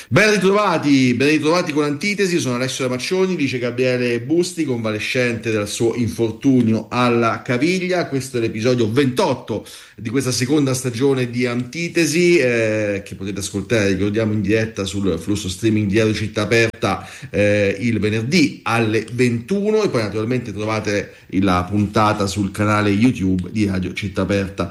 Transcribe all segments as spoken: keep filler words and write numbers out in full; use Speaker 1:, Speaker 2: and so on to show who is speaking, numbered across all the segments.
Speaker 1: Ben ritrovati, ben ritrovati con Antitesi, sono Alessio Ramaccioni, dice Gabriele Busti, convalescente dal suo infortunio alla caviglia. Questo è l'episodio ventotto di questa seconda stagione di Antitesi, eh, che potete ascoltare, ricordiamo, in diretta sul flusso streaming di Radio Città Aperta eh, il venerdì alle ventuno, e poi naturalmente trovate la puntata sul canale YouTube di Radio Città Aperta.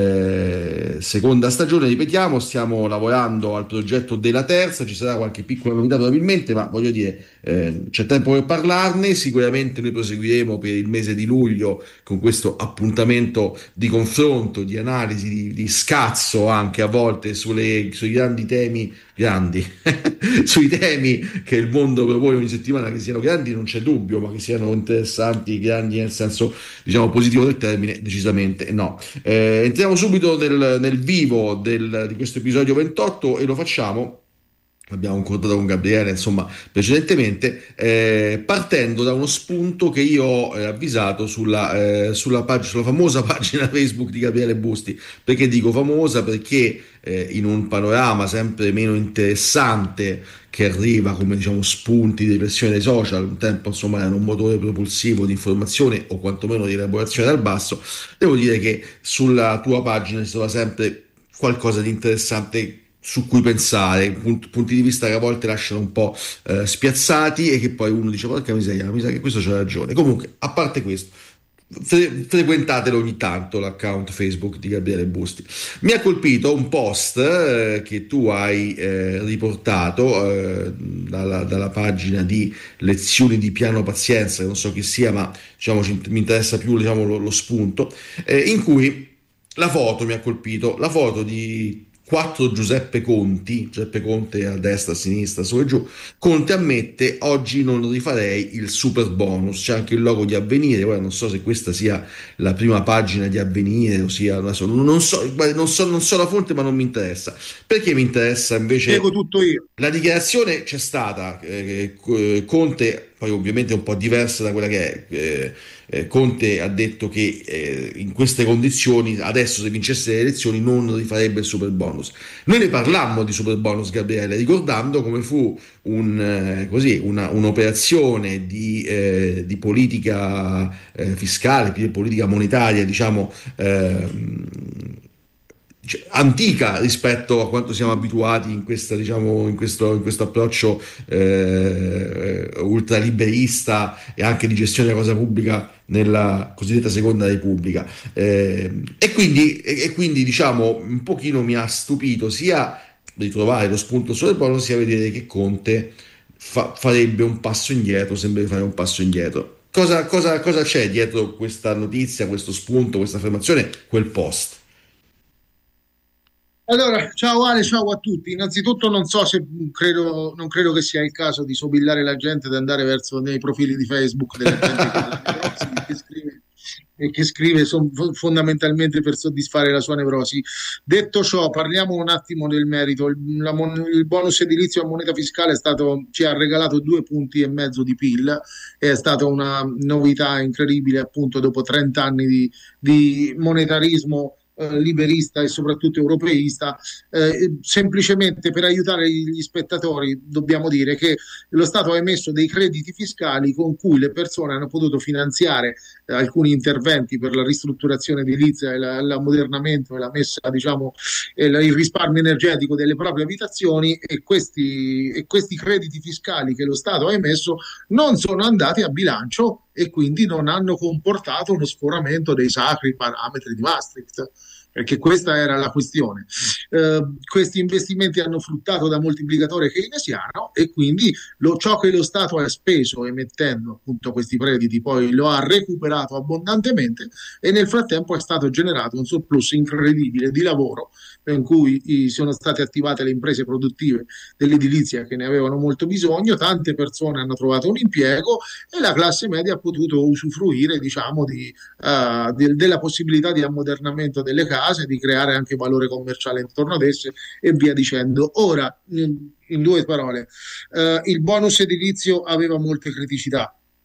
Speaker 1: Eh, seconda stagione, ripetiamo, stiamo lavorando al progetto della terza, ci sarà qualche piccola novità probabilmente, ma voglio dire, eh, c'è tempo per parlarne. Sicuramente noi proseguiremo per il mese di luglio con questo appuntamento di confronto, di analisi, di, di scazzo anche a volte sulle, sui grandi temi, grandi, sui temi che il mondo propone ogni settimana. Che siano grandi non c'è dubbio, ma che siano interessanti, grandi nel senso, diciamo, positivo del termine, decisamente no. Eh, entriamo subito nel, nel vivo del, di questo episodio ventotto, e lo facciamo, abbiamo concordato con Gabriele, insomma, precedentemente, eh, partendo da uno spunto che io ho eh, avvisato sulla, eh, sulla, pag- sulla famosa pagina Facebook di Gabriele Busti. Perché dico famosa? Perché eh, in un panorama sempre meno interessante che arriva come, diciamo, spunti di pressione dei social, un tempo insomma erano un motore propulsivo di informazione o quantomeno di elaborazione dal basso, devo dire che sulla tua pagina si trova sempre qualcosa di interessante su cui pensare, punt- punti di vista che a volte lasciano un po' eh, spiazzati, e che poi uno dice porca miseria, mi sa che questo c'ha ragione. Comunque, a parte questo, fre- frequentatelo ogni tanto l'account Facebook di Gabriele Busti. Mi ha colpito un post eh, che tu hai eh, riportato eh, dalla, dalla pagina di Lezioni di Piano Pazienza, che non so chi sia, ma diciamo ci- mi interessa più, diciamo, lo, lo spunto, eh, in cui la foto mi ha colpito, la foto di quattro Giuseppe Conti, Giuseppe Conte a destra, a sinistra, su e giù. Conte ammette: oggi non rifarei il super bonus. C'è anche il logo di Avvenire. Ora non so se questa sia la prima pagina di Avvenire, ossia, adesso non so, guarda, non so, non so la fonte, ma non mi interessa. Perché mi interessa
Speaker 2: Spiego
Speaker 1: invece
Speaker 2: tutto io.
Speaker 1: la dichiarazione? C'è stata, eh, eh, Conte, poi ovviamente un po' diversa da quella che è. eh, eh, Conte ha detto che eh, in queste condizioni, adesso se vincesse le elezioni, non rifarebbe il super bonus. Noi ne parlammo di super bonus, Gabriele, ricordando come fu un, eh, così, una, un'operazione di, eh, di politica eh, fiscale, di politica monetaria, diciamo, ehm, cioè, antica rispetto a quanto siamo abituati in, questa, diciamo, in, questo, in questo approccio eh, ultraliberista e anche di gestione della cosa pubblica nella cosiddetta seconda repubblica. Eh, e, quindi, e, e quindi diciamo un pochino mi ha stupito sia ritrovare lo spunto sulle bonus, sia vedere che Conte fa- farebbe un passo indietro, sembra fare un passo indietro. Cosa, cosa, cosa c'è dietro questa notizia, questo spunto, questa affermazione, quel post?
Speaker 2: Allora, ciao Ale, ciao a tutti. Innanzitutto non so se credo, non credo che sia il caso di sobillare la gente ed andare verso nei profili di Facebook della gente che ha la nevrosi e che scrive, e che scrive son- fondamentalmente per soddisfare la sua nevrosi. Detto ciò, parliamo un attimo del merito. Il, la mon- il bonus edilizio a moneta fiscale è stato, ci ha regalato due punti e mezzo di P I L. È stata una novità incredibile, appunto, dopo trenta anni di di monetarismo eh, liberista e soprattutto europeista. Eh, semplicemente per aiutare gli spettatori dobbiamo dire che lo Stato ha emesso dei crediti fiscali con cui le persone hanno potuto finanziare eh, alcuni interventi per la ristrutturazione edilizia e la- l'ammodernamento e la messa, diciamo, e la- il risparmio energetico delle proprie abitazioni, e questi, e questi crediti fiscali che lo Stato ha emesso non sono andati a bilancio e quindi non hanno comportato uno sforamento dei sacri parametri di Maastricht, perché questa era la questione. Eh, questi investimenti hanno fruttato da moltiplicatore keynesiano, e quindi lo, ciò che lo Stato ha speso emettendo appunto questi crediti poi lo ha recuperato abbondantemente, e nel frattempo è stato generato un surplus incredibile di lavoro, in cui i, sono state attivate le imprese produttive dell'edilizia che ne avevano molto bisogno, tante persone hanno trovato un impiego e la classe media ha potuto usufruire, diciamo, di, uh, de- della possibilità di ammodernamento delle case, di creare anche valore commerciale intorno ad esse e via dicendo. Ora, in, in due parole, uh, il bonus edilizio aveva molte criticità.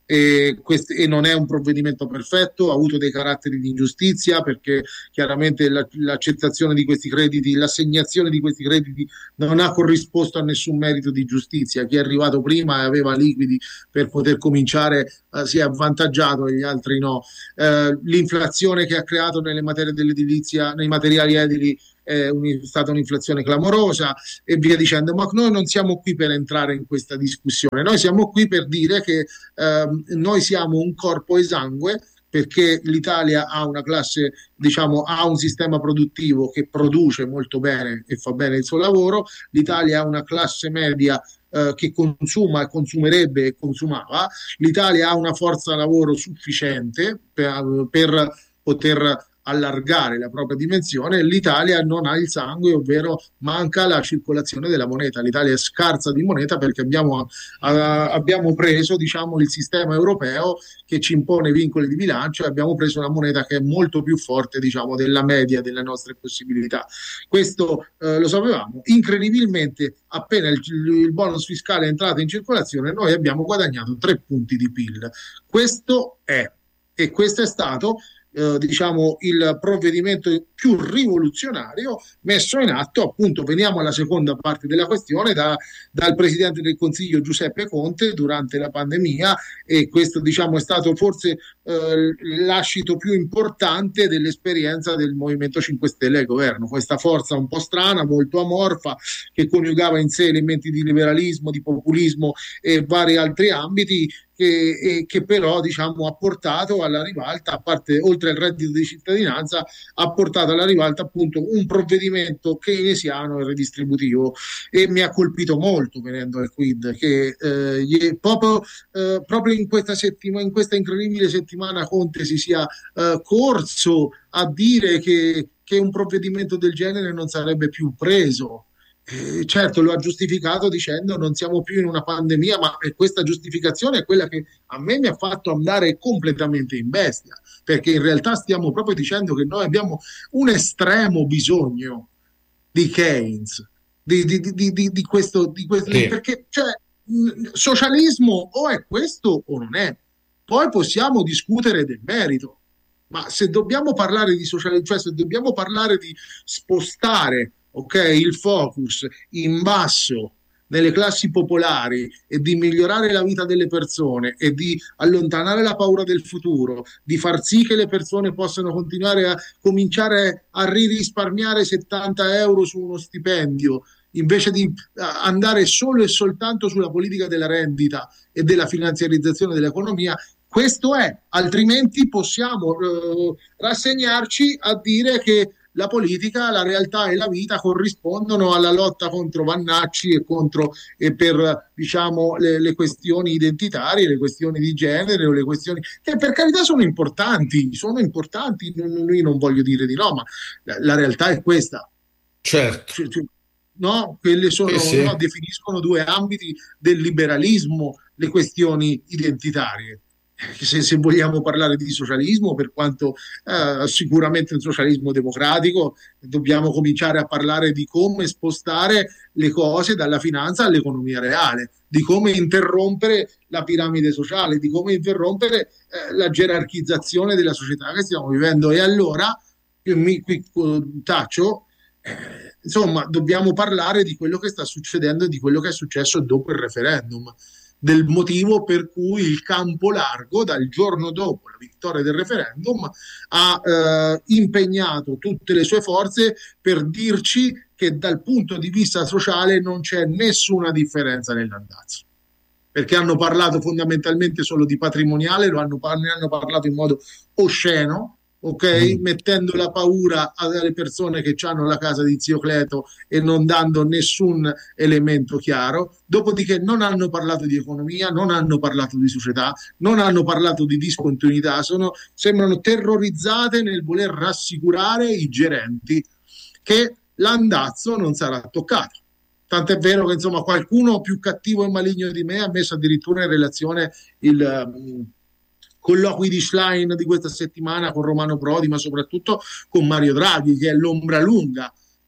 Speaker 2: E, quest- e non è un provvedimento perfetto, ha avuto dei caratteri di ingiustizia perché chiaramente la- l'accettazione di questi crediti, l'assegnazione di questi crediti non ha corrisposto a nessun merito di giustizia. Chi è arrivato prima e aveva liquidi per poter cominciare eh, si è avvantaggiato e gli altri no. Eh, l'inflazione che ha creato nelle materie dell'edilizia, nei materiali edili è un- stata un'inflazione clamorosa e via dicendo, ma noi non siamo qui per entrare in questa discussione, noi siamo qui per dire che ehm, noi siamo un corpo esangue perché l'Italia ha una classe, diciamo, ha un sistema produttivo che produce molto bene e fa bene il suo lavoro, l'Italia ha una classe media eh, che consuma e consumerebbe e consumava, l'Italia ha una forza lavoro sufficiente per, per poter allargare la propria dimensione, l'Italia non ha il sangue, ovvero manca la circolazione della moneta. L'Italia è scarsa di moneta perché abbiamo, uh, abbiamo preso, diciamo, il sistema europeo che ci impone vincoli di bilancio e abbiamo preso una moneta che è molto più forte, diciamo, della media delle nostre possibilità. Questo uh, lo sapevamo. Incredibilmente, appena il, il bonus fiscale è entrato in circolazione, noi abbiamo guadagnato tre punti di P I L. Questo è, e questo è stato Eh, diciamo il provvedimento più rivoluzionario messo in atto, appunto. Veniamo alla seconda parte della questione, da, dal Presidente del Consiglio Giuseppe Conte durante la pandemia, e questo, diciamo, è stato forse eh, l'ascito più importante dell'esperienza del Movimento cinque Stelle al governo, questa forza un po' strana, molto amorfa, che coniugava in sé elementi di liberalismo, di populismo e vari altri ambiti, Che, e, che però, diciamo, ha portato alla ribalta, a parte oltre al reddito di cittadinanza, ha portato alla ribalta appunto un provvedimento keynesiano e redistributivo. E mi ha colpito molto, venendo al quid, che eh, proprio, eh, proprio in questa settimana, in questa incredibile settimana, Conte si sia eh, corso a dire che, che un provvedimento del genere non sarebbe più preso. Eh, certo, lo ha giustificato dicendo non siamo più in una pandemia, ma questa giustificazione è quella che a me mi ha fatto andare completamente in bestia, perché in realtà stiamo proprio dicendo che noi abbiamo un estremo bisogno di Keynes, di, di, di, di, di questo, di questo
Speaker 1: Sì.
Speaker 2: perché cioè, mh, socialismo o è questo o non è. Poi possiamo discutere del merito, ma se dobbiamo parlare di socialismo, cioè se dobbiamo parlare di spostare, ok, il focus in basso nelle classi popolari e di migliorare la vita delle persone e di allontanare la paura del futuro, di far sì che le persone possano continuare a cominciare a risparmiare settanta euro su uno stipendio, invece di andare solo e soltanto sulla politica della rendita e della finanziarizzazione dell'economia. Questo è, altrimenti possiamo eh, rassegnarci a dire che la politica, la realtà e la vita corrispondono alla lotta contro Vannacci e contro e per, diciamo, le, le questioni identitarie, le questioni di genere o le questioni che per carità sono importanti, sono importanti, io non voglio dire di no, ma la, la realtà è questa.
Speaker 1: Certo.
Speaker 2: Cioè, cioè, no, quelle sono,
Speaker 1: Eh sì.
Speaker 2: no, definiscono due ambiti del liberalismo, le questioni identitarie. Se, se vogliamo parlare di socialismo, per quanto eh, sicuramente un socialismo democratico, dobbiamo cominciare a parlare di come spostare le cose dalla finanza all'economia reale, di come interrompere la piramide sociale, di come interrompere eh, la gerarchizzazione della società che stiamo vivendo. E allora, io mi qui taccio, eh, insomma, dobbiamo parlare di quello che sta succedendo e di quello che è successo dopo il referendum, del motivo per cui il campo largo, dal giorno dopo la vittoria del referendum, ha eh, impegnato tutte le sue forze per dirci che dal punto di vista sociale non c'è nessuna differenza nell'andazzo, perché hanno parlato fondamentalmente solo di patrimoniale, lo hanno, ne hanno parlato in modo osceno, ok? Mm. Mettendo la paura alle persone che hanno la casa di zio Cleto e non dando nessun elemento chiaro. Dopodiché non hanno parlato di economia, non hanno parlato di società, non hanno parlato di discontinuità, sono, sembrano terrorizzate nel voler rassicurare i gerenti che l'andazzo non sarà toccato. Tant'è vero che, insomma, qualcuno più cattivo e maligno di me ha messo addirittura in relazione il um, colloqui di Schlein di questa settimana con Romano Prodi, ma soprattutto con Mario Draghi, che è l'ombra lunga,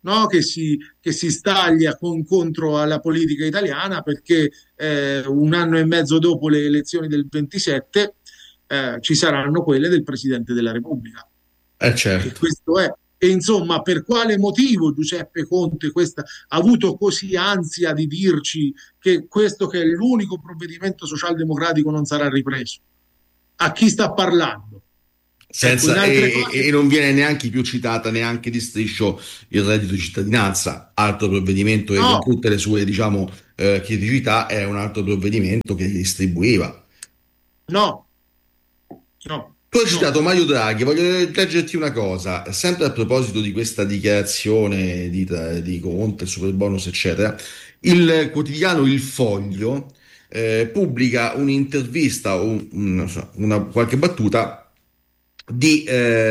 Speaker 2: no? Che si, che si staglia con- contro alla politica italiana perché eh, un anno e mezzo dopo le elezioni del ventisette eh, ci saranno quelle del Presidente della Repubblica.
Speaker 1: Eh
Speaker 2: E
Speaker 1: certo.
Speaker 2: questo è. E insomma, per quale motivo Giuseppe Conte questa, ha avuto così ansia di dirci che questo che è l'unico provvedimento socialdemocratico non sarà ripreso? A chi sta parlando? Ecco, in
Speaker 1: Senza,
Speaker 2: altre
Speaker 1: e, e-
Speaker 2: cose,
Speaker 1: e non viene neanche più citata neanche di striscio il reddito di cittadinanza, altro provvedimento che con
Speaker 2: no,
Speaker 1: tutte le sue, diciamo, eh, criticità è un altro provvedimento che distribuiva.
Speaker 2: no, no,
Speaker 1: Tu hai citato
Speaker 2: no,
Speaker 1: Mario Draghi, voglio leggerti una cosa, sempre a proposito di questa dichiarazione di, di Conte, il superbonus, eccetera. Il quotidiano Il Foglio eh, pubblica un'intervista o un- un- non so, una, qualche battuta di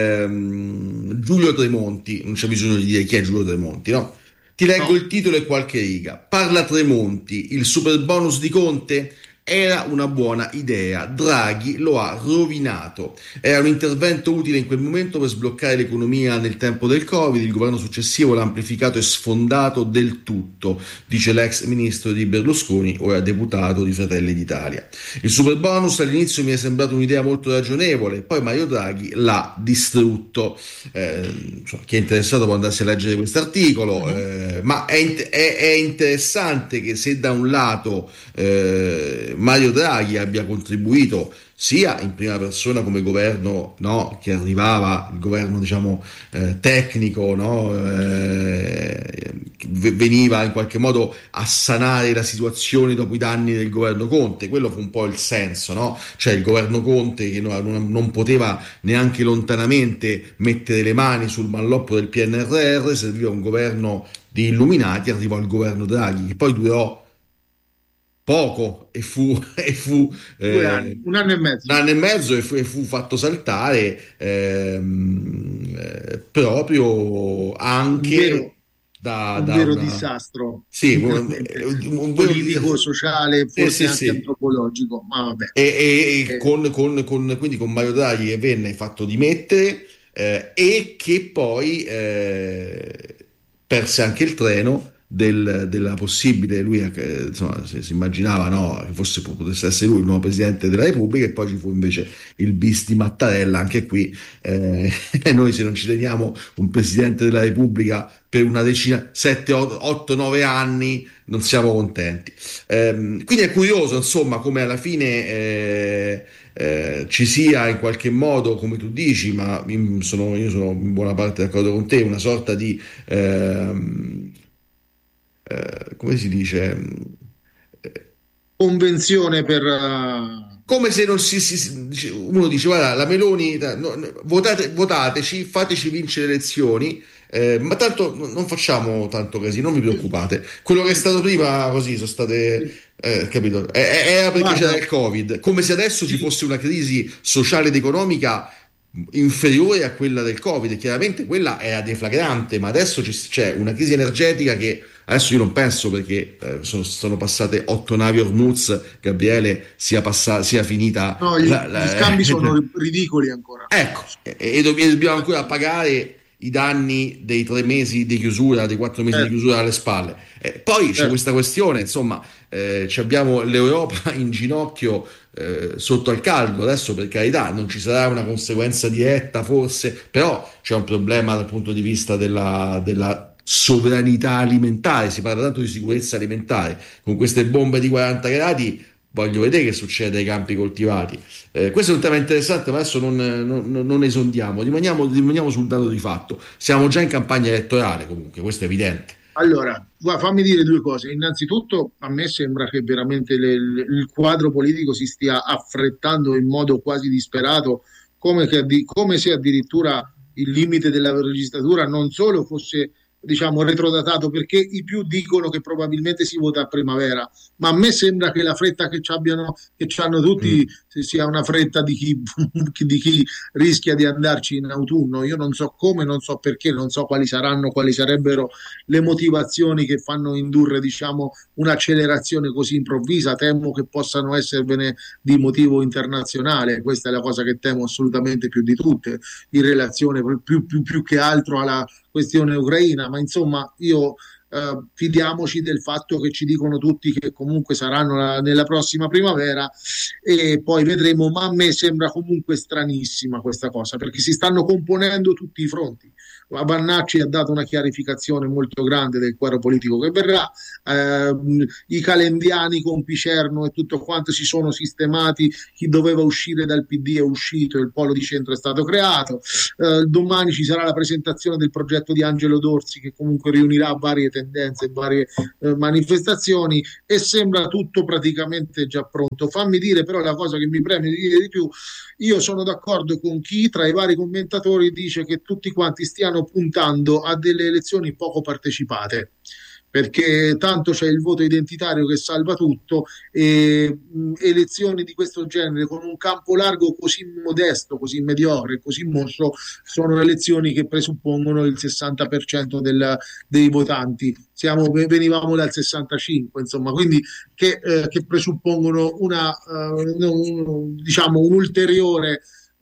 Speaker 1: ehm, Giulio Tremonti, non c'è bisogno di dire chi è Giulio Tremonti, no? Ti leggo
Speaker 2: no.
Speaker 1: il titolo e qualche riga. Parla Tremonti, il superbonus di Conte era una buona idea, Draghi lo ha rovinato. Era un intervento utile in quel momento per sbloccare l'economia nel tempo del Covid, il governo successivo l'ha amplificato e sfondato del tutto, dice l'ex ministro di Berlusconi, ora deputato di Fratelli d'Italia. Il superbonus all'inizio mi è sembrato un'idea molto ragionevole, poi Mario Draghi l'ha distrutto. Eh, insomma, chi è interessato può andarsi a leggere questo articolo,
Speaker 2: Mhm.
Speaker 1: eh, ma è, è, è interessante che se da un lato eh, Mario Draghi abbia contribuito sia in prima persona come governo, no, che arrivava, il governo diciamo eh, tecnico, no, eh, veniva in qualche modo a sanare la situazione dopo i danni del governo Conte, quello fu un po' il senso, no? Cioè il governo Conte che non, non poteva neanche lontanamente mettere le mani sul malloppo del P N R R, serviva un governo di illuminati, arrivò il governo Draghi che poi durò poco e fu, e fu
Speaker 2: Due
Speaker 1: eh,
Speaker 2: anni, un anno e
Speaker 1: un
Speaker 2: mezzo,
Speaker 1: anno e mezzo e fu, e fu fatto saltare ehm, eh, proprio
Speaker 2: un
Speaker 1: anche
Speaker 2: vero,
Speaker 1: da,
Speaker 2: un
Speaker 1: da
Speaker 2: vero
Speaker 1: una
Speaker 2: disastro,
Speaker 1: sì, un,
Speaker 2: veramente
Speaker 1: un vero
Speaker 2: politico,
Speaker 1: disastro.
Speaker 2: sociale,
Speaker 1: Sì,
Speaker 2: forse
Speaker 1: sì,
Speaker 2: anche
Speaker 1: sì.
Speaker 2: antropologico, ma vabbè.
Speaker 1: E, e- e
Speaker 2: Eh,
Speaker 1: con, con- con- quindi con Mario Draghi che venne fatto dimettere eh, e che poi eh, perse anche il treno del- della possibile, lui eh, insomma, si, si immaginava no, che fosse, potesse essere lui il nuovo presidente della Repubblica e poi ci fu invece il bis di Mattarella, anche qui eh, e noi se non ci teniamo un presidente della Repubblica per una decina, sette, otto, nove anni non siamo contenti. Ehm, quindi è curioso, insomma, come alla fine eh, eh, ci sia in qualche modo, come tu dici, ma in- sono- io sono in buona parte d'accordo con te, una sorta di, ehm, eh, come si dice,
Speaker 2: convenzione per... eh,
Speaker 1: come se non si, si- si- dice- uno dice guarda la Meloni no, no, votate, votateci, fateci vincere le elezioni eh, ma tanto no- non facciamo tanto casino, non vi
Speaker 2: sì,
Speaker 1: preoccupate, quello che è
Speaker 2: sì,
Speaker 1: stato prima così sono state
Speaker 2: sì.
Speaker 1: eh, capito? E- e- era perché c'era
Speaker 2: Guarda,
Speaker 1: il Covid, come se adesso ci
Speaker 2: sì,
Speaker 1: fosse una crisi sociale ed economica inferiore a quella del Covid, chiaramente quella era deflagrante, ma adesso ci- c'è una crisi energetica che adesso io non penso perché eh, sono, sono passate otto navi Hormuz, Gabriele, sia, passa- sia finita
Speaker 2: no, gli,
Speaker 1: la-
Speaker 2: gli
Speaker 1: la-
Speaker 2: scambi sono ri- ridicoli ancora.
Speaker 1: ecco, e, e dobb- e dobbiamo ancora pagare i danni dei tre mesi di chiusura, dei quattro mesi di
Speaker 2: Certo,
Speaker 1: chiusura alle spalle. E poi c'è
Speaker 2: certo.
Speaker 1: questa questione, insomma, eh, ci abbiamo l'Europa in ginocchio eh, sotto al caldo, adesso per carità non ci sarà una conseguenza diretta forse, però c'è un problema dal punto di vista della, della sovranità alimentare, si parla tanto di sicurezza alimentare, con queste bombe di quaranta gradi voglio vedere che succede ai campi coltivati. Eh, questo è un tema interessante, ma adesso non, non, non esondiamo, rimaniamo, rimaniamo sul dato di fatto. Siamo già in campagna elettorale comunque, questo è evidente.
Speaker 2: Allora, guarda, fammi dire due cose. Innanzitutto, a me sembra che veramente le- le- il quadro politico si stia affrettando in modo quasi disperato, come, che addi- come se addirittura il limite della legislatura non solo fosse, diciamo, retrodatato, perché i più dicono che probabilmente si vota a primavera, ma a me sembra che la fretta che ci abbiano, che ci hanno tutti
Speaker 1: Mm.
Speaker 2: sia una fretta di chi, di chi rischia di andarci in autunno. Io non so come, non so perché, non so quali saranno, quali sarebbero le motivazioni che fanno indurre, diciamo, un'accelerazione così improvvisa. Temo che possano esservene di motivo internazionale. Questa è la cosa che temo assolutamente più di tutte, in relazione più, più, più che altro alla questione ucraina. Ma insomma, io eh, fidiamoci del fatto che ci dicono tutti che comunque saranno la, nella prossima primavera, e poi vedremo. Ma a me sembra comunque stranissima questa cosa, perché si stanno componendo tutti i fronti. Vannacci ha dato una chiarificazione molto grande del quadro politico che verrà, eh, i calendiani con Picerno e tutto quanto si sono sistemati, chi doveva uscire dal P D è uscito, il polo di centro è stato creato, eh, domani ci sarà la presentazione del progetto di Angelo Dorsi, che comunque riunirà varie tendenze e varie eh, manifestazioni, e sembra tutto praticamente già pronto. Fammi dire però la cosa che mi preme di dire di più: io sono d'accordo con chi tra i vari commentatori dice che tutti quanti stiano puntando a delle elezioni poco partecipate, perché tanto c'è il voto identitario che salva tutto, e mh, elezioni di questo genere con un campo largo così modesto, così mediocre, così moscio, sono elezioni che presuppongono il sessanta per cento del, dei votanti. Siamo, venivamo dal sessantacinque, insomma, quindi che, eh, che presuppongono una, uh, un, diciamo, un ulteriore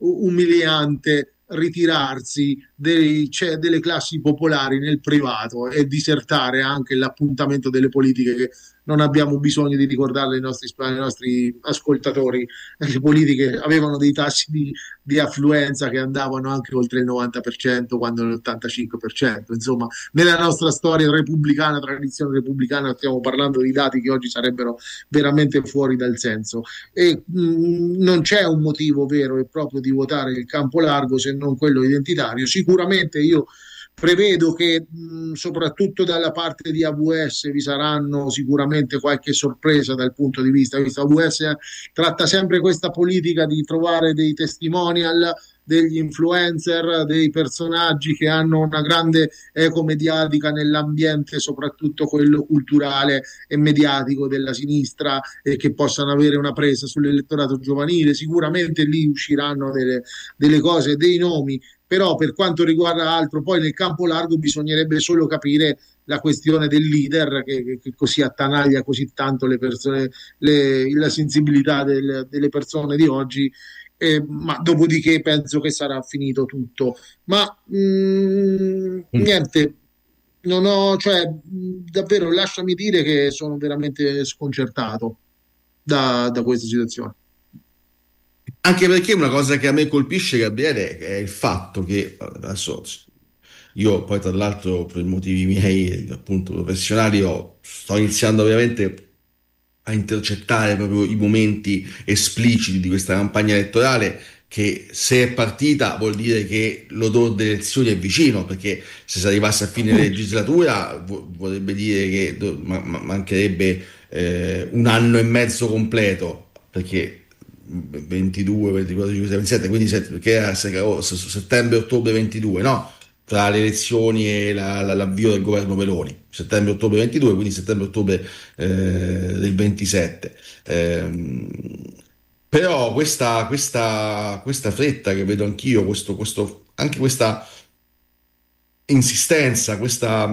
Speaker 2: umiliante ritirarsi dei, cioè, delle classi popolari nel privato, e disertare anche l'appuntamento delle politiche, che non abbiamo bisogno di ricordarle ai nostri, ai nostri ascoltatori. Le politiche avevano dei tassi di, di affluenza che andavano anche oltre il novanta per cento, quando l'ottantacinque per cento. Insomma, nella nostra storia repubblicana, tradizione repubblicana, stiamo parlando di dati che oggi sarebbero veramente fuori dal senso. E mh, non c'è un motivo vero e proprio di votare il campo largo se non quello identitario. Sicuramente io prevedo che mh, soprattutto dalla parte di A V S vi saranno sicuramente qualche sorpresa dal punto di vista, visto A V S tratta sempre questa politica di trovare dei testimonial, degli influencer, dei personaggi che hanno una grande eco mediatica nell'ambiente, soprattutto quello culturale e mediatico della sinistra, e che possano avere una presa sull'elettorato giovanile. Sicuramente lì usciranno delle, delle cose, dei nomi. Però per quanto riguarda altro, poi nel campo largo bisognerebbe solo capire la questione del leader che, che, che così attanaglia così tanto le persone, le, la sensibilità del, delle persone di oggi. Eh, ma dopodiché penso che sarà finito tutto. Ma mh,
Speaker 1: Mm.
Speaker 2: niente, non ho, cioè, mh, davvero lasciami dire che sono veramente sconcertato da, da questa situazione.
Speaker 1: Anche perché una cosa che a me colpisce, Gabriele, è il fatto che adesso io poi tra l'altro per motivi miei appunto professionali ho- sto iniziando ovviamente a intercettare proprio i momenti espliciti di questa campagna elettorale, che se è partita vuol dire che l'odore delle elezioni è vicino, perché se si arrivasse a fine legislatura vo- vorrebbe dire che do- ma- ma- mancherebbe eh, un anno e mezzo completo, perché ventidue, ventiquattro, venticinque, ventisette, quindi set- perché era se- oh, se- settembre-ottobre ventidue, no? Tra le elezioni e la- la- l'avvio del governo Meloni, settembre-ottobre ventidue, quindi settembre-ottobre eh, del ventisette. Ehm, però questa, questa, questa fretta che vedo anch'io, questo, questo, anche questa insistenza, questa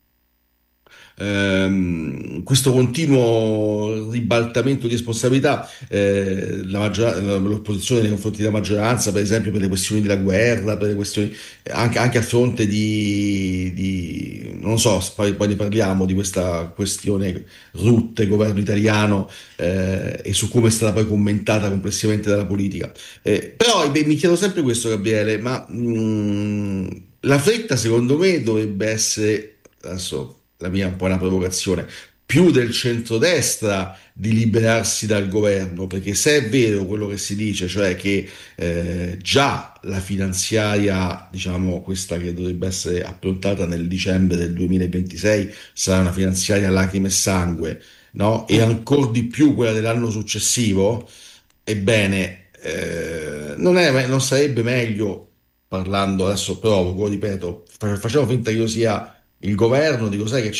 Speaker 1: ehm, questo continuo ribaltamento di responsabilità, eh, la maggior- l'opposizione nei confronti della maggioranza, per esempio per le questioni della guerra, per le questioni anche, anche a fronte di, di- non so, poi, poi ne parliamo di questa questione rotte governo italiano, eh, e su come è stata poi commentata complessivamente dalla politica. Eh, però beh, mi chiedo sempre questo, Gabriele, ma mh, la fretta secondo me dovrebbe essere, adesso la mia è un po' una provocazione, più del centrodestra di liberarsi dal governo, perché se è vero quello che si dice, cioè che eh, già la finanziaria, diciamo questa che dovrebbe essere approntata nel dicembre del duemilaventisei, sarà una finanziaria a lacrime e sangue, no? E ancora di più quella dell'anno successivo, ebbene, eh, non è, non sarebbe meglio, parlando adesso provoco, ripeto, fa- facciamo finta che io sia il governo, dico, sai che c'è?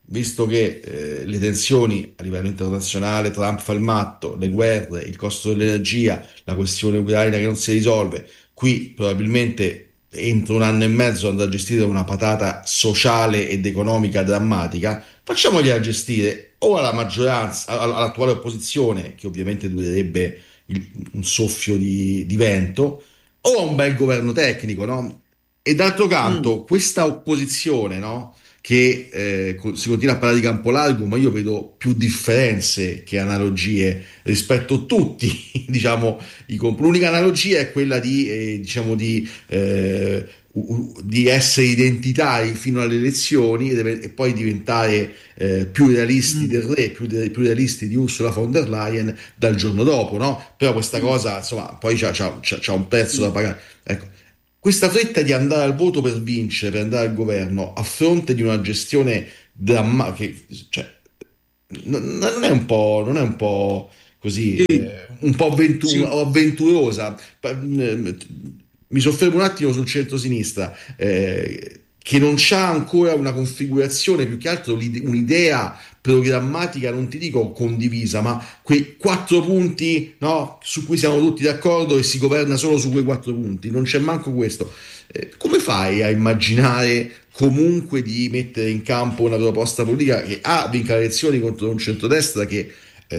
Speaker 1: visto che eh, le tensioni a livello internazionale, Trump fa il matto, le guerre, il costo dell'energia, la questione ucraina che non si risolve, qui probabilmente entro un anno e mezzo andrà a gestire una patata sociale ed economica drammatica, facciamogliela gestire o alla maggioranza, all'attuale opposizione, che ovviamente durerebbe il- un soffio di, di vento, o a un bel governo tecnico, no? E d'altro
Speaker 2: Mm,
Speaker 1: canto, questa opposizione, no? Che eh, co- si continua a parlare di campo largo, ma io vedo più differenze che analogie rispetto a tutti, diciamo, i comp- l'unica analogia è quella di, eh, diciamo, di, eh, u- u- di essere identitari fino alle elezioni e, deve- e poi diventare eh, più realisti
Speaker 2: mm,
Speaker 1: del re, più, de- più realisti di Ursula von der Leyen dal giorno dopo, no? Però questa
Speaker 2: sì,
Speaker 1: cosa, insomma, poi c'ha, c'ha- c'ha- c'ha un prezzo da
Speaker 2: sì,
Speaker 1: pagare. Ecco, questa fretta di andare al voto per vincere, per andare al governo, a fronte di una gestione drammatica, cioè, non, non è un po', non è un po' così,
Speaker 2: sì,
Speaker 1: eh, un po' avventu-
Speaker 2: sì.
Speaker 1: avventurosa. Pa- mm, Mi soffermo un attimo sul centro-sinistra, eh, che non c'ha ancora una configurazione, più che altro l'ide- un'idea programmatica, non ti dico condivisa, ma quei quattro punti, no, su cui siamo tutti d'accordo e si governa solo su quei quattro punti. Non c'è manco questo. Eh, come fai a immaginare comunque di mettere in campo una proposta politica che A vinca le elezioni contro un centrodestra che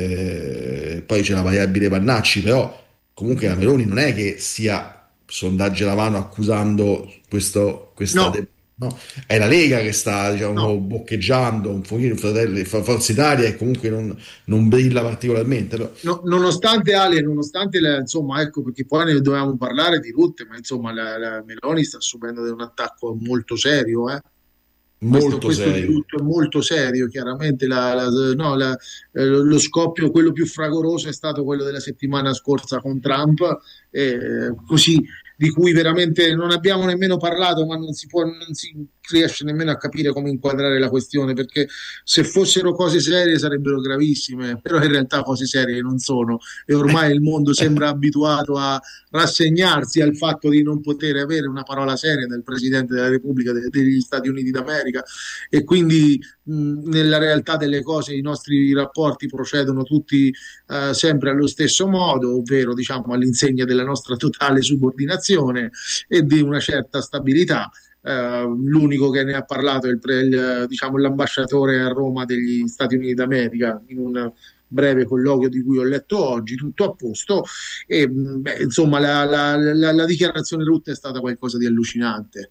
Speaker 1: eh, poi c'è la variabile Pannacci, però comunque la Meloni non è che sia sondaggi alla mano accusando questo, questa
Speaker 2: No,
Speaker 1: de- no? È la Lega che sta, diciamo,
Speaker 2: no.
Speaker 1: boccheggiando un pochino Fratelli, Fa- Forza Italia e comunque non, non brilla particolarmente. Però.
Speaker 2: No- nonostante Ale, nonostante la- insomma, ecco perché poi ne dovevamo parlare di Rutte, ma insomma la, la Meloni sta subendo un attacco molto serio, eh. Questo,
Speaker 1: Molto
Speaker 2: questo di
Speaker 1: serio.
Speaker 2: Rutte è molto serio, chiaramente la- la- no, la- eh, lo scoppio, quello più fragoroso è stato quello della settimana scorsa con Trump, eh, così, di cui veramente non abbiamo nemmeno parlato, ma non si può, non si riesce nemmeno a capire come inquadrare la questione, perché se fossero cose serie sarebbero gravissime, però in realtà cose serie non sono e ormai il mondo sembra abituato a rassegnarsi al fatto di non poter avere una parola seria dal Presidente della Repubblica de- degli Stati Uniti d'America e quindi mh, nella realtà delle cose i nostri rapporti procedono tutti eh, sempre allo stesso modo, ovvero diciamo all'insegna della nostra totale subordinazione e di una certa stabilità. Uh, l'unico che ne ha parlato è il, pre, il, diciamo, l'ambasciatore a Roma degli Stati Uniti d'America in un breve colloquio di cui ho letto oggi, tutto a posto. E, beh, insomma, la, la, la, la dichiarazione Rutte è stata qualcosa di allucinante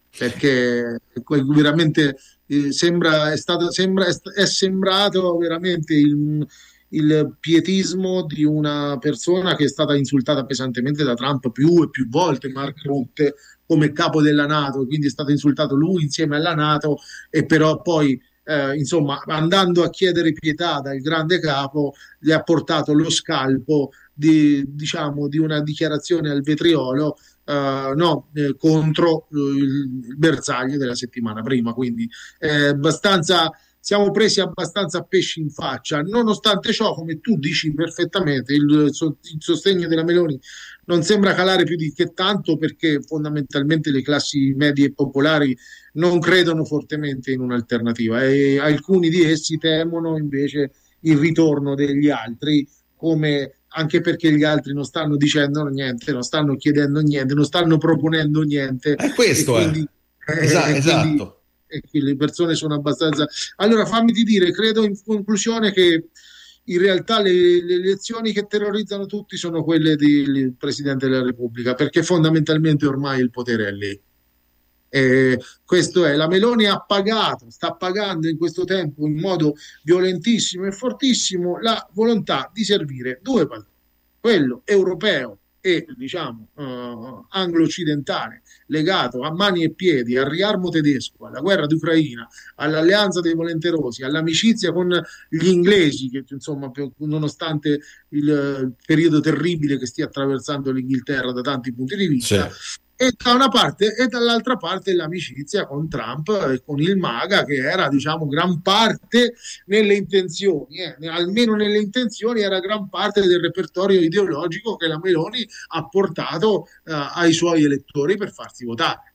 Speaker 2: perché veramente eh, sembra, è stato, sembra, è sembrato veramente il, il pietismo di una persona che è stata insultata pesantemente da Trump più e più volte, Mark Rutte, come capo della NATO, quindi è stato insultato lui insieme alla NATO e però poi eh, insomma andando a chiedere pietà dal grande capo gli ha portato lo scalpo di, diciamo, di una dichiarazione al vetriolo uh, no, eh, contro uh, il bersaglio della settimana prima, quindi eh, abbastanza siamo presi abbastanza a pesci in faccia. Nonostante ciò, come tu dici perfettamente, il, il sostegno della Meloni non sembra calare più di che tanto perché fondamentalmente le classi medie e popolari non credono fortemente in un'alternativa e alcuni di essi temono invece il ritorno degli altri, come anche perché gli altri non stanno dicendo niente, non stanno chiedendo niente, non stanno proponendo niente
Speaker 1: E
Speaker 2: e
Speaker 1: questo è.
Speaker 2: quindi,
Speaker 1: Esa-
Speaker 2: eh, e quindi,
Speaker 1: esatto.
Speaker 2: e quindi le persone sono abbastanza... Allora fammi dire, credo in conclusione che in realtà le, le elezioni che terrorizzano tutti sono quelle del Presidente della Repubblica, perché fondamentalmente ormai il potere è lì. Eh, questo è, la Meloni ha pagato, sta pagando in questo tempo in modo violentissimo e fortissimo la volontà di servire due padroni, quello europeo e diciamo eh, anglo-occidentale, legato a mani e piedi al riarmo tedesco, alla guerra d'Ucraina, all'alleanza dei volenterosi, all'amicizia con gli inglesi, che insomma, nonostante il periodo terribile che stia attraversando l'Inghilterra da tanti punti di
Speaker 1: Sì.
Speaker 2: vista, e da una parte e dall'altra parte l'amicizia con Trump e con il MAGA che era diciamo gran parte nelle intenzioni, eh, almeno nelle intenzioni era gran parte del repertorio ideologico che la Meloni ha portato eh, ai suoi elettori per farsi votare.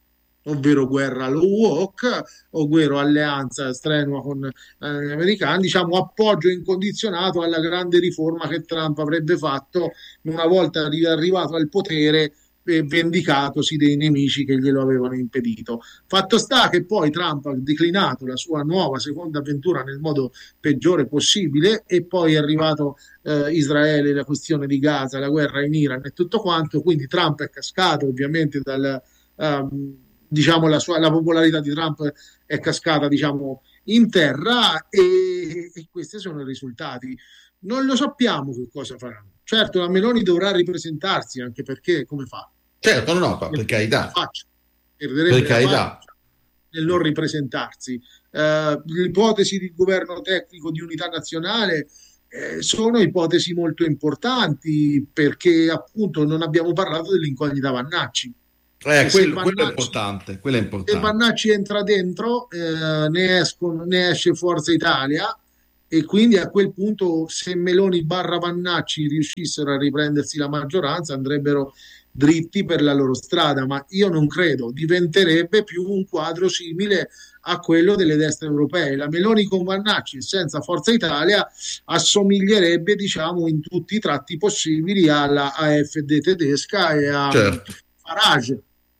Speaker 2: ovvero guerra low walk, ovvero alleanza strenua con eh, gli americani, diciamo appoggio incondizionato alla grande riforma che Trump avrebbe fatto una volta arri- arrivato al potere e vendicatosi dei nemici che glielo avevano impedito. Fatto sta che poi Trump ha declinato la sua nuova seconda avventura nel modo peggiore possibile e poi è arrivato eh, Israele, la questione di Gaza, la guerra in Iran e tutto quanto, quindi Trump è cascato ovviamente dal... Um, diciamo la, sua, la popolarità di Trump è cascata diciamo in terra e, e questi sono i risultati. Non lo sappiamo che cosa faranno. Certo, la Meloni dovrà ripresentarsi anche perché come fa?
Speaker 1: Certo, no, no, per
Speaker 2: Perderebbe la
Speaker 1: carità,
Speaker 2: faccia,
Speaker 1: per
Speaker 2: perderebbe la
Speaker 1: carità.
Speaker 2: faccia nel non ripresentarsi. Uh, l'ipotesi di governo tecnico di unità nazionale eh, sono ipotesi molto importanti perché appunto non abbiamo parlato dell'incognita Vannacci.
Speaker 1: Eh,
Speaker 2: E se
Speaker 1: quello, quello è
Speaker 2: Vannacci,
Speaker 1: importante, quello è
Speaker 2: se
Speaker 1: importante.
Speaker 2: Vannacci entra dentro, eh, ne, escono, ne esce Forza Italia e quindi a quel punto se Meloni barra Vannacci riuscissero a riprendersi la maggioranza andrebbero dritti per la loro strada, ma io non credo, diventerebbe più un quadro simile a quello delle destre europee. La Meloni con Vannacci senza Forza Italia assomiglierebbe, diciamo, in tutti i tratti possibili alla A F D tedesca e a um,
Speaker 1: Certo.
Speaker 2: Farage.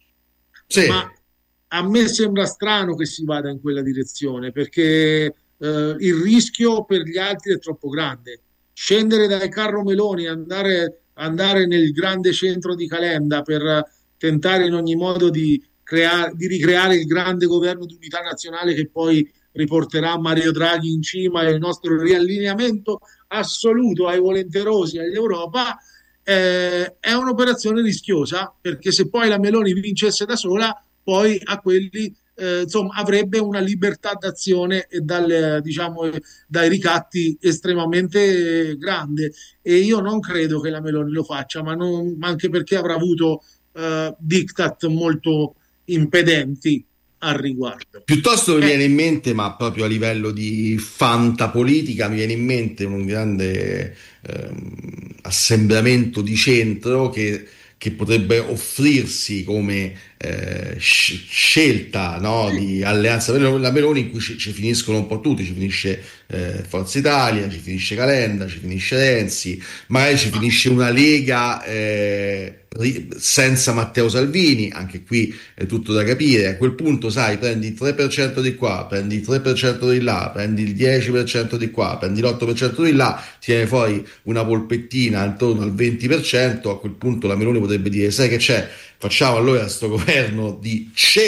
Speaker 2: Ma
Speaker 1: Sì.
Speaker 2: a me sembra strano che si vada in quella direzione perché eh, il rischio per gli altri è troppo grande. Scendere dal carro Meloni e andare, andare nel grande centro di Calenda per tentare in ogni modo di, crea- di ricreare il grande governo di unità nazionale che poi riporterà Mario Draghi in cima e il nostro riallineamento assoluto ai volenterosi all'Europa, eh, è un'operazione rischiosa perché se poi la Meloni vincesse da sola poi a quelli eh, insomma avrebbe una libertà d'azione e dal, diciamo, dai ricatti estremamente grande e io non credo che la Meloni lo faccia, ma, non, ma anche perché avrà avuto eh, diktat molto impedenti al riguardo.
Speaker 1: Piuttosto mi
Speaker 2: Eh,
Speaker 1: viene in mente, ma proprio a livello di fantapolitica, mi viene in mente un grande ehm, assembramento di centro che, che potrebbe offrirsi come eh, sc- scelta, no,
Speaker 2: sì,
Speaker 1: di alleanza per la Meloni in cui ci, ci finiscono un po' tutti, ci finisce eh, Forza Italia, ci finisce Calenda, ci finisce Renzi, magari ci
Speaker 2: ma
Speaker 1: finisce una Lega eh, ri- senza Matteo Salvini, anche qui è tutto da capire. A quel punto, sai, prendi il tre per cento di qua, prendi il tre per cento di là, prendi il dieci per cento di qua, prendi l'otto per cento di là, tiene fuori una polpettina intorno al venti per cento. A quel punto la Meloni potrebbe dire: sai che c'è? Facciamo allora sto governo di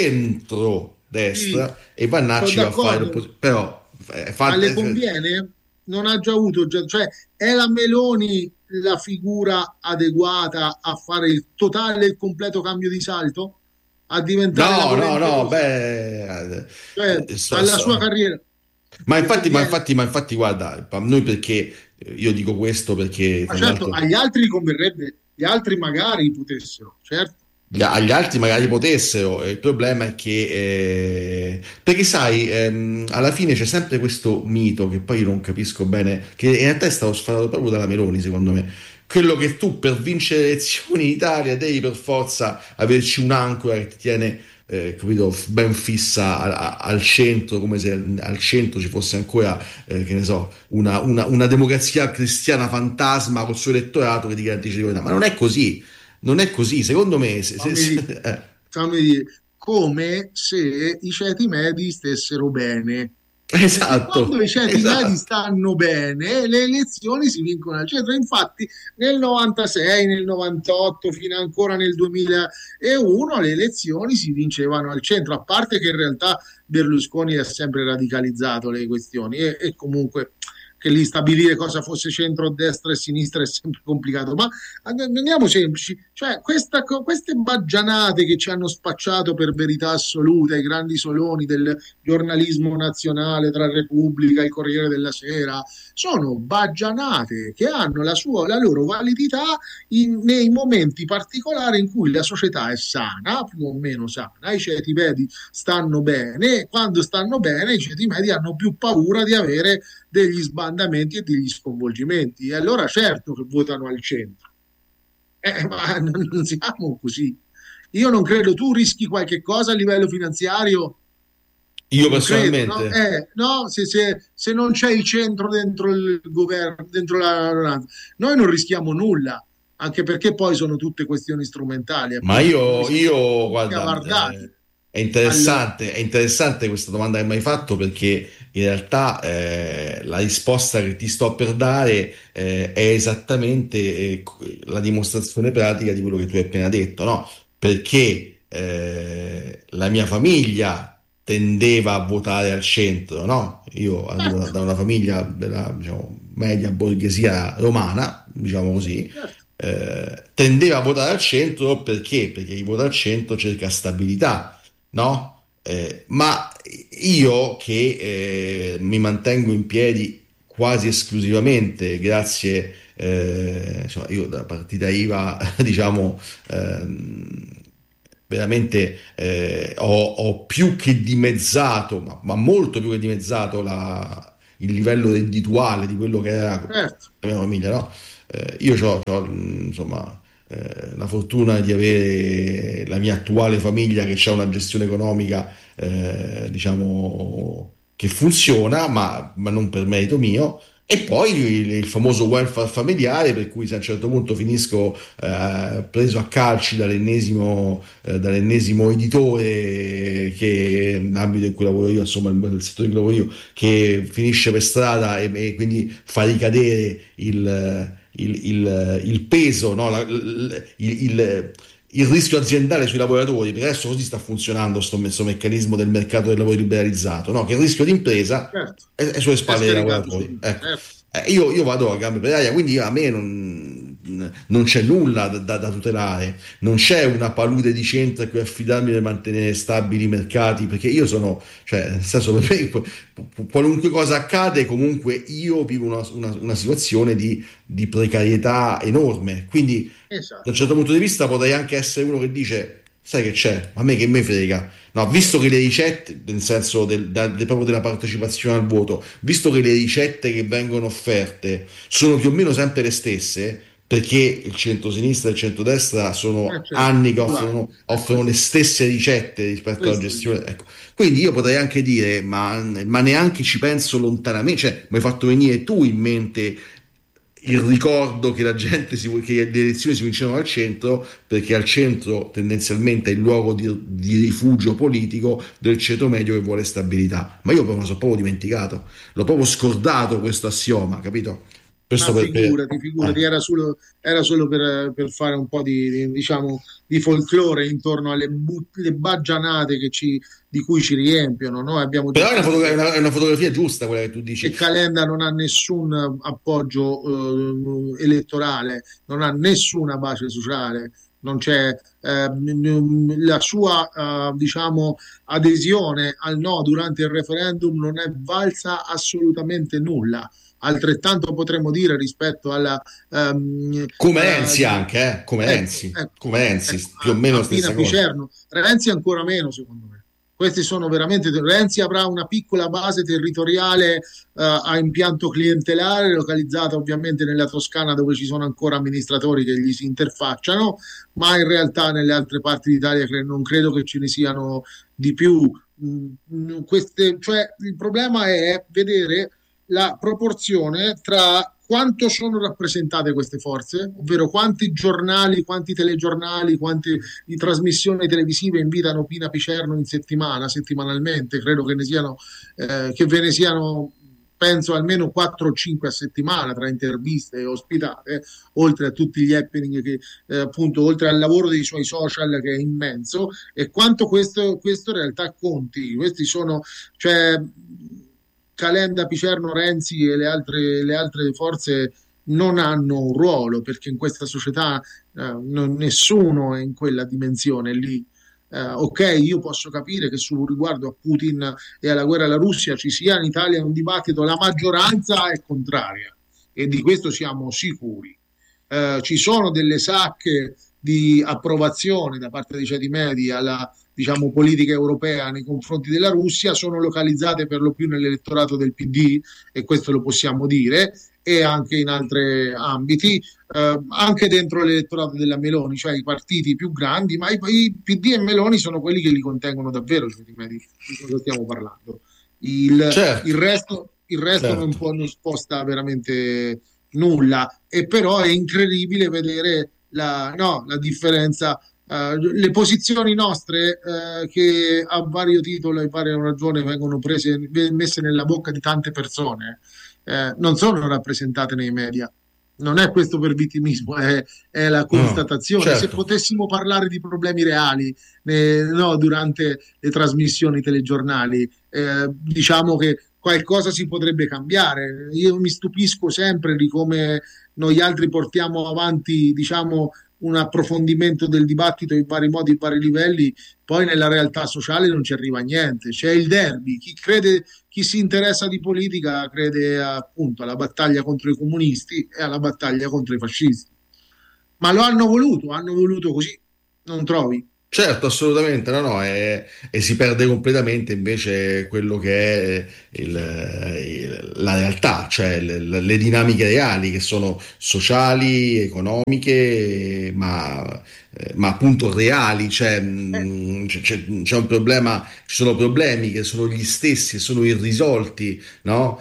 Speaker 2: sì,
Speaker 1: centro-destra e
Speaker 2: sono
Speaker 1: Vannacci va a fare
Speaker 2: d'accordo.
Speaker 1: l'opposizione. Però, eh,
Speaker 2: Ma
Speaker 1: fa-
Speaker 2: le
Speaker 1: eh,
Speaker 2: conviene? Non ha già avuto, già- cioè è la Meloni la figura adeguata a fare il totale e il completo cambio di salto? A diventare la
Speaker 1: no, no, no,
Speaker 2: volenterosa?
Speaker 1: beh,
Speaker 2: Cioè,
Speaker 1: eh, so-
Speaker 2: alla sua
Speaker 1: so-
Speaker 2: carriera
Speaker 1: ma
Speaker 2: le
Speaker 1: infatti, ma
Speaker 2: conviene?
Speaker 1: infatti, ma infatti, guarda, a noi perché eh, io dico questo perché
Speaker 2: Ma
Speaker 1: tra
Speaker 2: certo,
Speaker 1: l'altro
Speaker 2: agli altri converrebbe, gli altri magari potessero, certo.
Speaker 1: gli agli altri magari potessero, e il problema è che, eh, perché sai, ehm, alla fine c'è sempre questo mito che poi io non capisco bene, che in realtà è stato sfatato proprio dalla Meloni, secondo me. Quello che tu per vincere le elezioni in Italia devi per forza averci un'ancora che ti tiene, eh, capito, f- ben fissa a- a- al centro, come se al centro ci fosse ancora, eh, che ne so, una, una- una democrazia cristiana fantasma col suo elettorato che ti garantisce di governare. Ma non è così. Non è così, secondo me. Se, se-
Speaker 2: Fammi dire,
Speaker 1: se- eh,
Speaker 2: fammi dire, come se i ceti medi stessero bene. Perché quando
Speaker 1: esatto,
Speaker 2: i ceti medi
Speaker 1: esatto.
Speaker 2: stanno bene, le elezioni si vincono al centro. Infatti, nel novantasei, nel novantotto, fino ancora nel duemilauno, le elezioni si vincevano al centro. A parte che in realtà Berlusconi ha sempre radicalizzato le questioni e, e comunque che lì stabilire cosa fosse centro, destra e sinistra è sempre complicato. Ma andiamo semplici, cioè questa, queste baggianate che ci hanno spacciato per verità assolute, i grandi soloni del giornalismo nazionale tra Repubblica e il Corriere della Sera, sono baggianate che hanno la, sua, la loro validità in, nei momenti particolari in cui la società è sana, più o meno sana, i ceti medi stanno bene, e quando stanno bene i ceti medi hanno più paura di avere degli sbandamenti e degli sconvolgimenti. E allora certo che votano al centro. Eh, ma non siamo così. io non credo, tu rischi qualche cosa a livello finanziario?
Speaker 1: Io
Speaker 2: Non credo, no?
Speaker 1: personalmente,
Speaker 2: Eh, no, se, se- se non c'è il centro dentro il governo, dentro la maggioranza, noi non rischiamo nulla, anche perché poi sono tutte questioni strumentali,
Speaker 1: ma
Speaker 2: appunto. Noi
Speaker 1: io,
Speaker 2: siamo
Speaker 1: io
Speaker 2: tutti
Speaker 1: guarda, eh,
Speaker 2: avardati
Speaker 1: è
Speaker 2: al...
Speaker 1: interessante, è interessante questa domanda che mi hai fatto perché in realtà eh, la risposta che ti sto per dare eh, è esattamente eh, la dimostrazione pratica di quello che tu hai appena detto, no? Perché eh, la mia famiglia tendeva a votare al centro, no? Io arrivo da
Speaker 2: Certo,
Speaker 1: da una famiglia della, diciamo, media borghesia romana, diciamo così,
Speaker 2: certo,
Speaker 1: eh, tendeva a votare al centro perché? Perché chi vota al centro cerca stabilità, no? Eh, ma io che eh, mi mantengo in piedi quasi esclusivamente grazie, eh, insomma, io da partita I V A, diciamo, ehm, veramente eh, ho, ho più che dimezzato, ma, ma molto più che dimezzato la- il livello reddituale di quello che era la
Speaker 2: certo.
Speaker 1: mia famiglia, no? Eh, io ho, insomma, eh, la fortuna di avere la mia attuale famiglia che ha una gestione economica, eh, diciamo, che funziona, ma, ma non per merito mio. E poi il, il famoso welfare familiare, per cui se a un certo punto finisco eh, preso a calci dall'ennesimo, eh, dall'ennesimo editore che nell'ambito in cui lavoro io, insomma, nel settore in cui lavoro io, che finisce per strada e, e quindi fa ricadere il, il, il- il peso, no? La- il, il- il rischio aziendale sui lavoratori, perché adesso così sta funzionando questo meccanismo del mercato del lavoro liberalizzato, no? Che il rischio di impresa
Speaker 2: Certo,
Speaker 1: è, è sulle
Speaker 2: è
Speaker 1: spalle dei
Speaker 2: scaricato su
Speaker 1: lavoratori.
Speaker 2: lui,
Speaker 1: Ecco.
Speaker 2: certo.
Speaker 1: Eh, io, io vado a gambe per aria, quindi a me non, non c'è nulla da, da- da tutelare, non c'è una palude di centro a cui affidarmi per mantenere stabili i mercati, perché io sono, cioè, nel senso, per me, qu- qualunque cosa accade, comunque io vivo una, una- una situazione di, di precarietà enorme, quindi da un
Speaker 2: Esatto.
Speaker 1: certo punto di vista potrei anche essere uno che dice, sai che c'è, a me che me frega. No, visto che le ricette, nel senso del, da- de- proprio della partecipazione al voto, visto che le ricette che vengono offerte sono più o meno sempre le stesse, perché il centro-sinistra e il centrodestra
Speaker 2: Eh,
Speaker 1: sono
Speaker 2: certo,
Speaker 1: anni che
Speaker 2: uguale.
Speaker 1: offrono,
Speaker 2: Eh,
Speaker 1: offrono le
Speaker 2: questo,
Speaker 1: stesse ricette rispetto alla
Speaker 2: questo è il
Speaker 1: gestione.
Speaker 2: punto.
Speaker 1: Ecco. Quindi io potrei anche dire, ma, ma neanche ci penso lontanamente, cioè mi hai fatto venire tu in mente il ricordo che la gente si, che le elezioni si vincevano al centro, perché al centro tendenzialmente è il luogo di, di rifugio politico del ceto medio che vuole stabilità. Ma io poi me lo sono proprio dimenticato, l'ho proprio scordato questo assioma, capito?
Speaker 2: Ma
Speaker 1: Questo per, per-
Speaker 2: figurati, figurati,
Speaker 1: eh.
Speaker 2: era solo, era solo per, per fare un po' di, di, diciamo, di folklore intorno alle bu- le baggianate che ci, di cui ci riempiono. Noi abbiamo
Speaker 1: Però
Speaker 2: già
Speaker 1: è una, fotogra- è
Speaker 2: capito
Speaker 1: una- è una fotografia giusta quella che tu dici.
Speaker 2: che Calenda non ha nessun appoggio eh, elettorale, non ha nessuna base sociale, non c'è eh, la sua eh, diciamo, adesione al no durante il referendum non è valsa assolutamente nulla. Altrettanto potremmo dire rispetto alla ehm,
Speaker 1: Come
Speaker 2: eh,
Speaker 1: Renzi anche, eh? Come
Speaker 2: ecco,
Speaker 1: Renzi,
Speaker 2: ecco,
Speaker 1: come Renzi,
Speaker 2: ecco,
Speaker 1: più o
Speaker 2: a,
Speaker 1: meno la
Speaker 2: a Pina
Speaker 1: stessa cosa.
Speaker 2: Picerno, Renzi ancora meno secondo me. Questi sono veramente. Renzi avrà una piccola base territoriale eh, a impianto clientelare, localizzata ovviamente nella Toscana, dove ci sono ancora amministratori che gli si interfacciano, ma in realtà nelle altre parti d'Italia cre- non credo che ce ne siano di più. Mm, queste- cioè, il problema è vedere la proporzione tra quanto sono rappresentate queste forze, ovvero quanti giornali, quanti telegiornali, quanti di trasmissioni televisive invitano Pina Picerno in settimana, settimanalmente, credo che ne siano, eh, che ve ne siano, penso almeno quattro o cinque a settimana tra interviste e ospitate, oltre a tutti gli happening che, eh, appunto, oltre al lavoro dei suoi social che è immenso, e quanto questo, questo in realtà conti. Questi sono, cioè, Calenda, Picerno, Renzi e le altre, le altre forze non hanno un ruolo perché in questa società eh, non- nessuno è in quella dimensione lì. Eh, ok, io posso capire che su riguardo a Putin e alla guerra alla Russia ci sia in Italia un dibattito, la maggioranza è contraria e di questo siamo sicuri. Eh, ci sono delle sacche di approvazione da parte dei ceti medi alla diciamo, politica europea nei confronti della Russia, sono localizzate per lo più nell'elettorato del P D, e questo lo possiamo dire, e anche in altri ambiti, eh, anche dentro l'elettorato della Meloni, cioè i partiti più grandi, ma i, i P D e Meloni sono quelli che li contengono davvero, cioè, di di cosa stiamo parlando. Il, il
Speaker 1: Certo,
Speaker 2: resto, il resto non
Speaker 1: certo.
Speaker 2: può, non sposta veramente nulla, e però è incredibile vedere la, no, la differenza. Uh, le posizioni nostre uh, che a vario titolo e varia ragione vengono prese, messe nella bocca di tante persone, eh, non sono rappresentate nei media. Non è questo per vittimismo, è, è la
Speaker 1: No,
Speaker 2: constatazione. Se
Speaker 1: certo.
Speaker 2: potessimo parlare di problemi reali, eh, no, durante le trasmissioni telegiornali, eh, diciamo che qualcosa si potrebbe cambiare. Io mi stupisco sempre di come noi altri portiamo avanti, diciamo, un approfondimento del dibattito in vari modi, in vari livelli, poi nella realtà sociale non ci arriva niente. C'è il derby, chi crede, chi si interessa di politica crede appunto alla battaglia contro i comunisti e alla battaglia contro i fascisti. Ma lo hanno voluto, hanno voluto così, non trovi?
Speaker 1: Certo, assolutamente, no, no, è- e si perde completamente invece quello che è il- il- la realtà, cioè le, le dinamiche reali che sono sociali, economiche, ma, eh, ma appunto reali, cioè,
Speaker 2: Eh,
Speaker 1: mh, c'è c'è- c'è un problema, ci sono problemi che sono gli stessi, sono irrisolti, no?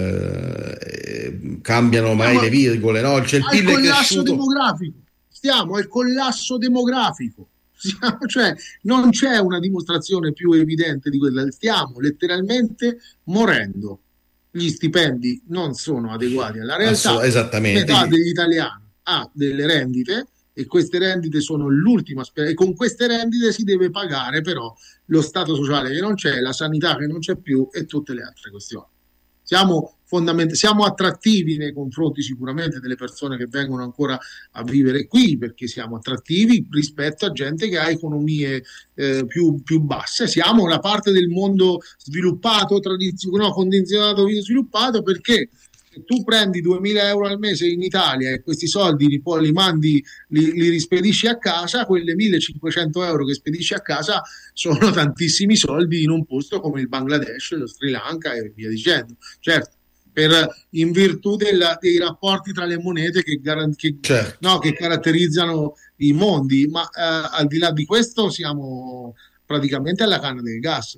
Speaker 1: Eh, eh, cambiano magari le
Speaker 2: stiamo
Speaker 1: virgole, no? C'è il
Speaker 2: al
Speaker 1: P I L è
Speaker 2: collasso
Speaker 1: cresciuto.
Speaker 2: demografico, stiamo al collasso demografico. Stiamo- cioè, non c'è una dimostrazione più evidente di quella, stiamo letteralmente morendo. Gli stipendi non sono adeguati alla
Speaker 1: Assolut-
Speaker 2: realtà,
Speaker 1: esattamente.
Speaker 2: metà degli italiani ha delle rendite e queste rendite sono l'ultima speranza, e con queste rendite si deve pagare però lo stato sociale che non c'è, la sanità che non c'è più e tutte le altre questioni. Siamo, fondament- siamo attrattivi nei confronti sicuramente delle persone che vengono ancora a vivere qui, perché siamo attrattivi rispetto a gente che ha economie eh, più, più basse. Siamo una parte del mondo sviluppato, tradizionale, no, condizionato, sviluppato, perché se tu prendi duemila euro al mese in Italia e questi soldi li, poi li mandi, li, li rispedisci a casa, quelle millecinquecento euro che spedisci a casa sono tantissimi soldi in un posto come il Bangladesh, lo Sri Lanka e via dicendo. Certo, per, in virtù della, dei rapporti tra le monete che, che,
Speaker 1: Certo.
Speaker 2: no, che caratterizzano i mondi, ma eh, al di là di questo siamo praticamente alla canna del gas.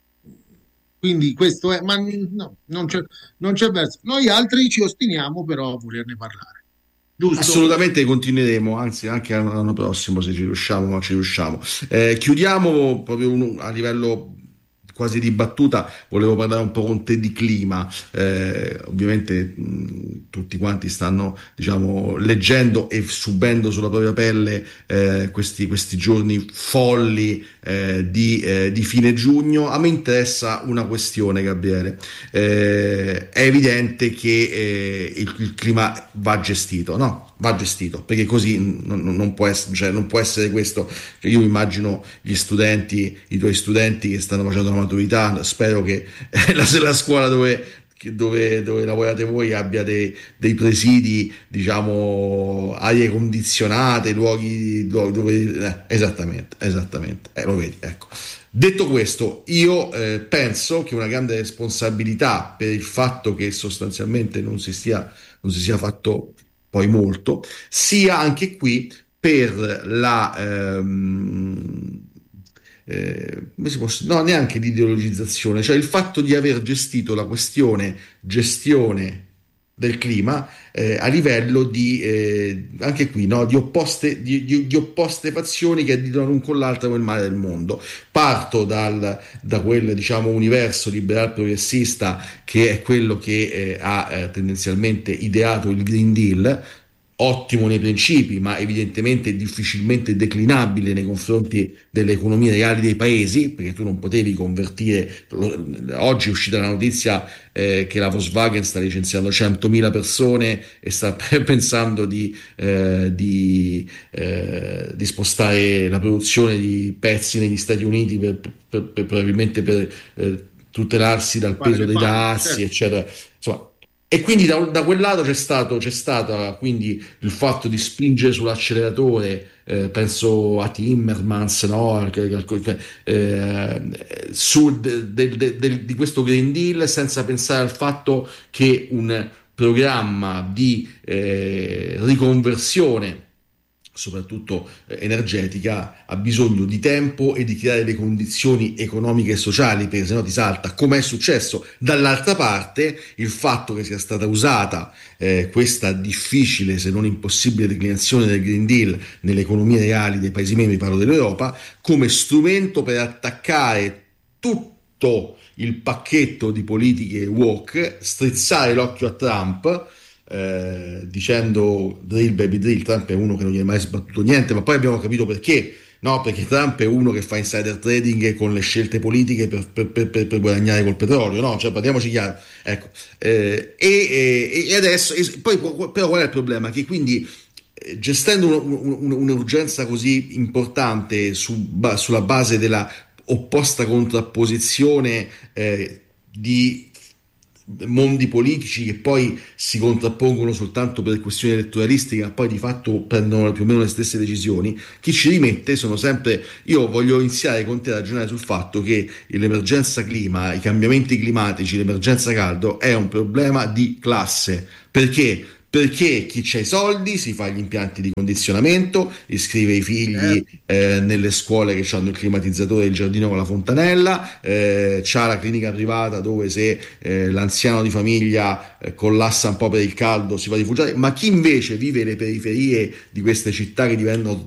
Speaker 2: Quindi questo è, ma no, non c'è, non c'è verso. Noi altri ci ostiniamo però a volerne parlare, giusto?
Speaker 1: Assolutamente continueremo, anzi anche l'anno prossimo se ci riusciamo, ma ci riusciamo. Eh, chiudiamo proprio un- a livello quasi di battuta, volevo parlare un po' con te di clima. Eh, ovviamente mh, tutti quanti stanno, diciamo, leggendo e subendo sulla propria pelle eh, questi, questi giorni folli eh, di, eh, di fine giugno. A me interessa una questione, Gabriele. Eh, è evidente che eh, il, il clima va gestito, no? Va gestito perché così non, non- non può essere, cioè, non può essere questo. Cioè, io mi immagino gli studenti, i tuoi studenti che stanno facendo la maturità. Spero che eh, la, la scuola dove, che- dove, dove lavorate voi abbia dei, dei presidi, diciamo, arie condizionate, luoghi luoghi dove. Eh, esattamente, esattamente. Eh, lo vedi, ecco. Detto questo, io eh, penso che una grande responsabilità per il fatto che sostanzialmente non si stia, non si sia fatto poi molto, sia anche qui per la ehm, eh, come si può, no, neanche di ideologizzazione, cioè il fatto di aver gestito la questione gestione del clima eh, a livello di eh, anche qui no, di, opposte, di, di- di opposte fazioni che dicono l'un con l'altra quel male del mondo. Parto dal, da quel diciamo universo liberal progressista che è quello che eh, ha eh, tendenzialmente ideato il Green Deal, ottimo nei principi, ma evidentemente difficilmente declinabile nei confronti delle economie reali dei paesi, perché tu non potevi convertire. Oggi è uscita la notizia eh, che la Volkswagen sta licenziando centomila persone e sta pensando di, eh, di, eh, di spostare la produzione di pezzi negli Stati Uniti per, per, per, probabilmente per eh, tutelarsi dal
Speaker 2: Fare
Speaker 1: peso
Speaker 2: le
Speaker 1: dei
Speaker 2: fabbriche,
Speaker 1: dazi,
Speaker 2: certo.
Speaker 1: eccetera. Insomma, e quindi da, da quel lato c'è stato, c'è stata quindi il fatto di spingere sull'acceleratore, eh, penso a Timmermans, no? Che- che- che- eh, su, de- de- de- de- di questo Green Deal, senza pensare al fatto che un programma di eh, riconversione, soprattutto eh, energetica, ha bisogno di tempo e di creare le condizioni economiche e sociali, perché sennò ti salta, come è successo dall'altra parte, il fatto che sia stata usata eh, questa difficile, se non impossibile, declinazione del Green Deal nelle economie reali dei paesi membri, parlo dell'Europa, come strumento per attaccare tutto il pacchetto di politiche woke, strizzare l'occhio a Trump, eh, dicendo drill baby drill. Trump è uno che non gli è mai sbattuto niente, ma poi abbiamo capito perché. No, perché Trump è uno che fa insider trading con le scelte politiche per, per, per, per guadagnare col petrolio, no? Cioè, parliamoci chiaro. Ecco. Eh, e, e, e adesso, e poi, però qual è il problema? Che quindi, eh, gestendo un, un, un'urgenza così importante su, sulla base della opposta contrapposizione eh, di mondi politici che poi si contrappongono soltanto per questioni elettoralistiche, ma poi di fatto prendono più o meno le stesse decisioni, chi ci rimette sono sempre. Io voglio iniziare con te a ragionare sul fatto che l'emergenza clima, i cambiamenti climatici, l'emergenza caldo è un problema di classe. Perché? Perché chi c'ha i soldi si fa gli impianti di condizionamento, iscrive i figli
Speaker 2: Certo.
Speaker 1: eh, nelle scuole che hanno il climatizzatore e il giardino con la fontanella, eh, c'ha la clinica privata dove se eh, l'anziano di famiglia eh, collassa un po' per il caldo si va a rifugiare, ma chi invece vive le periferie di queste città che diventano